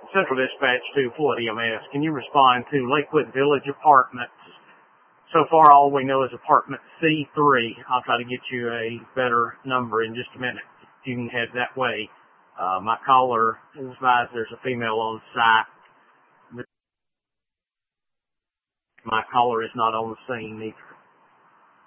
Central Dispatch to Flood EMS. Can you respond to Lakewood Village Apartments? So far, all we know is apartment C3. I'll try to get you a better number in just a minute. If you can head that way. My caller is advised there's a female on site. My caller is not on the scene either.